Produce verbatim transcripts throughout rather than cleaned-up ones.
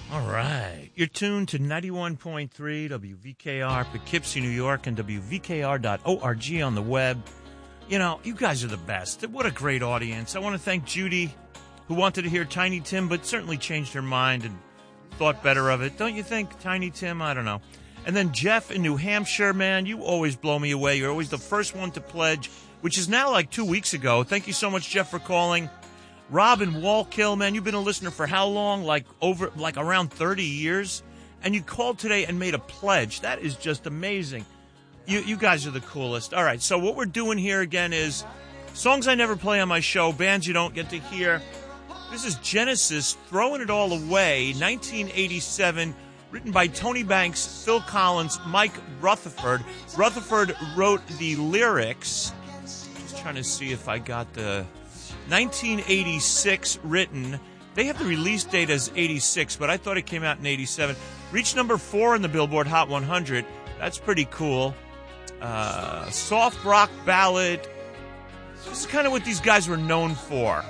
All right. You're tuned to ninety-one point three W V K R, Poughkeepsie, New York, and W V K R dot org on the web. You know, you guys are the best. What a great audience. I want to thank Judy, who wanted to hear Tiny Tim, but certainly changed her mind and thought better of it. Don't you think, Tiny Tim? I don't know. And then Jeff in New Hampshire, man, you always blow me away. You're always the first one to pledge, which is now like two weeks ago. Thank you so much, Jeff, for calling. Rob in Wallkill, man, you've been a listener for how long? Like over, like around thirty years? And you called today and made a pledge. That is just amazing. You you guys are the coolest. All right, so what we're doing here again is songs I never play on my show, bands you don't get to hear. This is Genesis, Throwing It All Away, nineteen eighty-seven, written by Tony Banks, Phil Collins, Mike Rutherford. Rutherford wrote the lyrics. Just trying to see if I got the... nineteen eighty-six written. They have the release date as eighty-six, but I thought it came out in eighty-seven. Reached number four in the Billboard Hot one hundred. That's pretty cool. Uh, soft rock ballad. This is kind of what these guys were known for.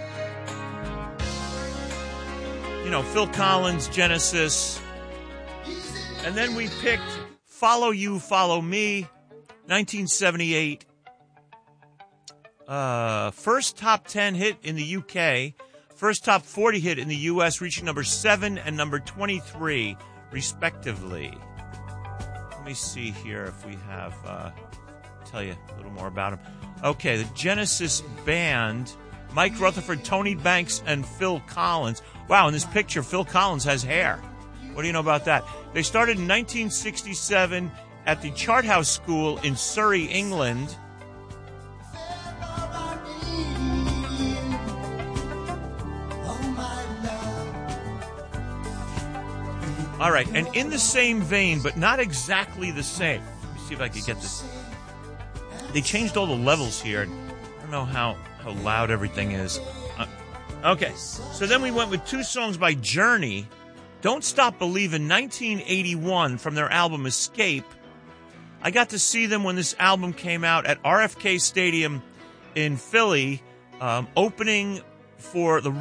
You know, Phil Collins, Genesis. And then we picked Follow You, Follow Me, nineteen seventy-eight. Uh, first top ten hit in the U K, first top forty hit in the U S, reaching number seven and number twenty-three, respectively. Let me see here if we have, uh, tell you a little more about them. Okay, the Genesis Band, Mike Rutherford, Tony Banks, and Phil Collins. Wow, in this picture, Phil Collins has hair. What do you know about that? They started in nineteen sixty-seven at the Charthouse School in Surrey, England. All right, and in the same vein, but not exactly the same. Let me see if I can get this. They changed all the levels here. I don't know how, how loud everything is. Uh, okay, so then we went with two songs by Journey. Don't Stop Believin', nineteen eighty-one, from their album Escape. I got to see them when this album came out at R F K Stadium in Philly, um, opening for the